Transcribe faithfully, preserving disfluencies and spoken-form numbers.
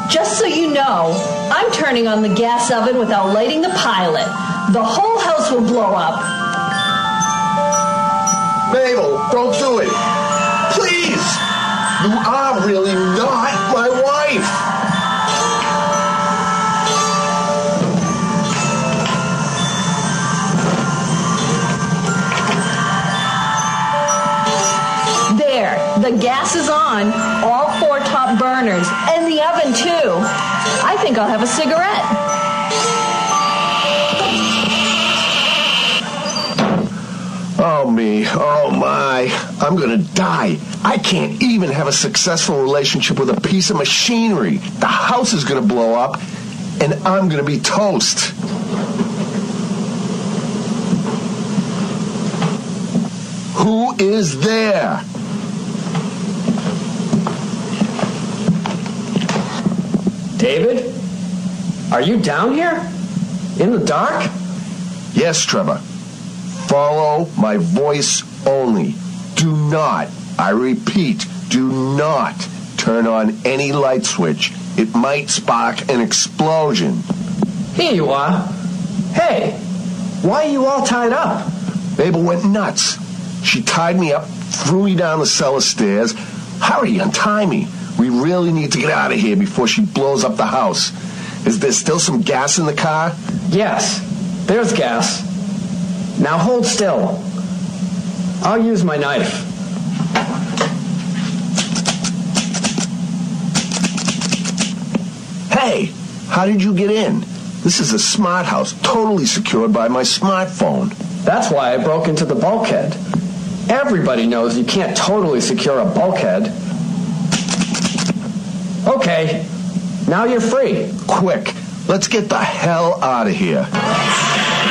Just so you know, I'm turning on the gas oven without lighting the pilot. The whole house will blow up. Mabel, don't do it. Please. You are really not my wife. There, the gas is on, all four top burners, and the oven too. I think I'll have a cigarette. Oh me, oh my, I'm gonna die. I can't even have a successful relationship with a piece of machinery. The house is gonna blow up, and I'm gonna be toast. Who is there? David? Are you down here? In the dark? Yes, Trevor. Follow my voice only. Do not, I repeat, do not turn on any light switch. It might spark an explosion. Here you are. Hey, why are you all tied up? Mabel went nuts. She tied me up, threw me down the cellar stairs. Hurry, untie me. We really need to get out of here before she blows up the house. Is there still some gas in the car? Yes, there's gas. Now hold still. I'll use my knife. Hey, how did you get in? This is a smart house, totally secured by my smartphone. That's why I broke into the bulkhead. Everybody knows you can't totally secure a bulkhead. Okay, now you're free. Quick, let's get the hell out of here.